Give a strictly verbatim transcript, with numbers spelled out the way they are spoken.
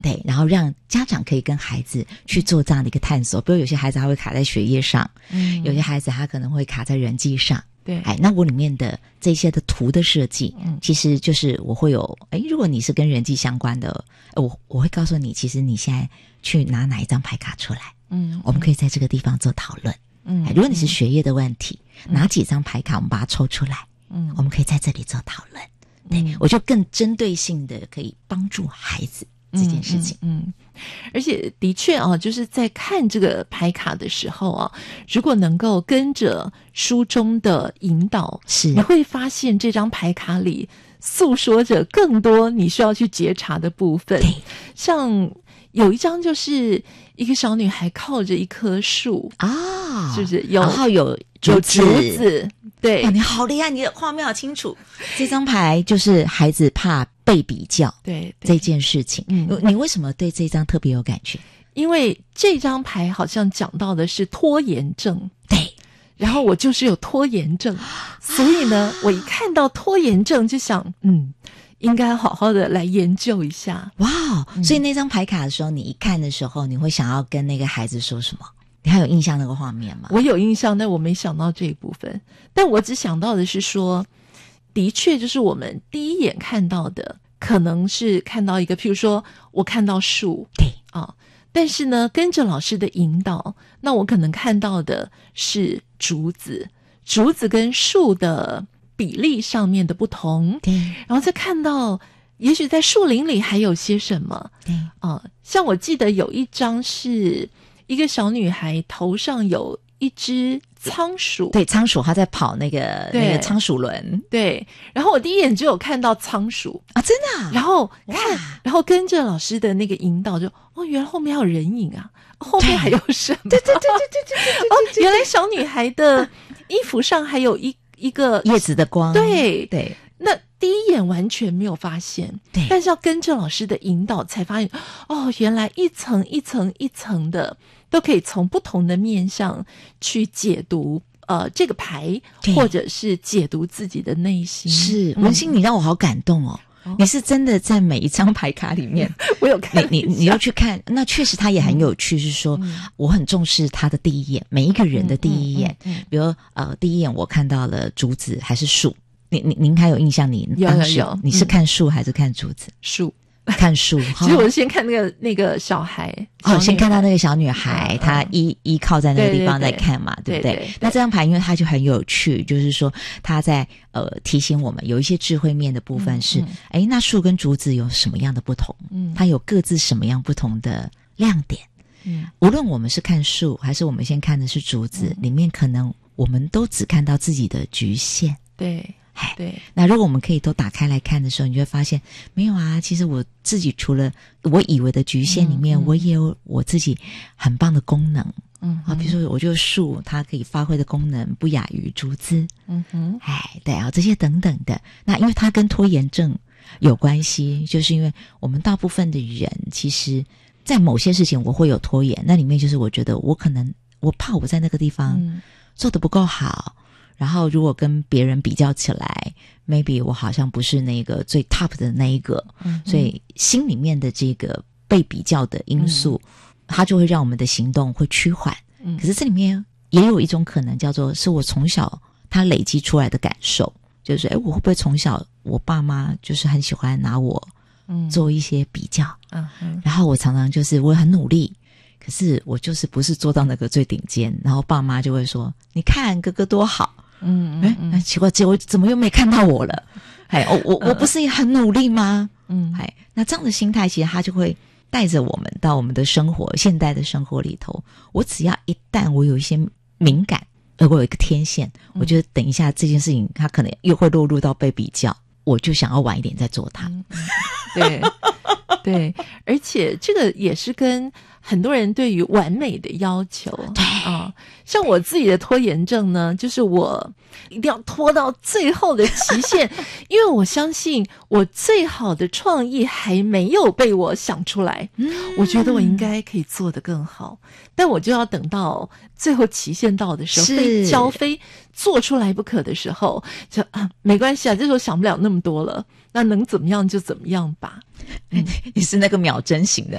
对，然后让家长可以跟孩子去做这样的一个探索。比如有些孩子他会卡在学业上，嗯，有些孩子他可能会卡在人际上。 对， 哎，那我里面的这些的图的设计，嗯，其实就是我会有，哎，如果你是跟人际相关的，我我会告诉你，其实你现在去拿哪一张牌卡出来，嗯，我们可以在这个地方做讨论，嗯，哎，如果你是学业的问题，嗯，拿几张牌卡，我们把它抽出来，嗯，我们可以在这里做讨论，对，嗯，我就更针对性的可以帮助孩子这件事情， 嗯。嗯而且的确啊，就是在看这个牌卡的时候啊，如果能够跟着书中的引导， 是你会发现这张牌卡里诉说着更多你需要去觉察的部分。 对， 像有一张就是一个小女孩靠着一棵树啊， 是不是有？ 然后有竹子， 有竹子，对， 哇，你好厉害，你的画面好清楚。这张牌就是孩子怕被比较， 对这件事情。嗯，你为什么对这张特别有感觉？ 因为这张牌好像讲到的是拖延症， 对。 然后我就是有拖延症，所以呢，我一看到拖延症就想，嗯，应该好好的来研究一下。 哇，嗯，所以那张牌卡的时候，你一看的时候，你会想要跟那个孩子说什么？你还有印象那个画面吗？ 我有印象，但我没想到这一部分。但我只想到的是说，的确就是我们第一眼看到的，可能是看到一个，譬如说我看到树， 对啊，但是呢，跟着老师的引导，那我可能看到的是竹子，竹子跟树的比例上面的不同， 对， 然后再看到，也许在树林里还有些什么， 对啊，像我记得有一张是一个小女孩头上有一只仓鼠， 对，仓鼠它在跑那个那个仓鼠轮， 对，然后我第一眼就有看到仓鼠啊，真的啊， 然后看，然后跟着老师的那个引导就，哦，原来后面还有人影啊，后面还有什么？ 对对对对对对对对， 哦，原来小女孩的衣服上还有一一个叶子的光， 对对， 那第一眼完全没有发现， 对， 但是要跟着老师的引导才发现，哦，原来一层一层一层的都可以从不同的面向去解读呃这个牌，或者是解读自己的内心。 是，文心，你让我好感动哦。哦你是真的在每一张牌卡里面， 我有看你你你要去看，那确实它也很有趣，是说、嗯、我很重视他的第一眼，每一个人的第一眼，嗯嗯嗯、比如呃第一眼我看到了竹子还是树，您您您还有印象？你当时有有有， 你是看树还是看竹子？ 树。 看树， 其实我先看那个那个小孩， 哦，先看到那个小女孩，她依依靠在那个地方在看嘛，对不对？那这张牌因为它就很有趣，就是说它在呃提醒我们有一些智慧面的部分是，哎、嗯嗯，那树跟竹子有什么样的不同？嗯，它有各自什么样不同的亮点？嗯，无论我们是看树还是我们先看的是竹子，嗯、里面可能我们都只看到自己的局限。 对。对， 那如果我们可以都打开来看的时候，你就会发现没有啊，其实我自己除了我以为的局限里面，嗯嗯，我也有我自己很棒的功能。嗯啊，比如说我觉得树它可以发挥的功能不亚于竹子。嗯哼，哎，对啊，这些等等的。那因为它跟拖延症有关系，就是因为我们大部分的人其实在某些事情我会有拖延，那里面就是我觉得我可能我怕我在那个地方做得不够好。然后如果跟别人比较起来 maybe 我好像不是那个最 top 的那一个、嗯、所以心里面的这个被比较的因素、嗯、它就会让我们的行动会趋缓、嗯、可是这里面也有一种可能叫做是我从小它累积出来的感受，就是诶我会不会从小我爸妈就是很喜欢拿我做一些比较、嗯嗯、然后我常常就是我很努力，可是我就是不是做到那个最顶尖，然后爸妈就会说你看哥哥多好，嗯嗯，哎，奇怪，结果怎么又没看到我了？哎，我我我不是也很努力吗？嗯，哎，那这样的心态，其实他就会带着我们到我们的生活，现代的生活里头。我只要一旦我有一些敏感，而我有一个天线，我觉得等一下这件事情，它可能又会落入到被比较，我就想要晚一点再做它。 嗯、对对，而且这个也是跟很多人对于完美的要求， 对啊，像我自己的拖延症呢，就是我一定要拖到最后的期限，因为我相信我最好的创意还没有被我想出来，嗯，我觉得我应该可以做得更好，但我就要等到最后期限到的时候，非交非做出来不可的时候，就啊没关系啊，这时候想不了那么多了， 那能怎么样就怎么样吧。 嗯，你是那个秒针型的。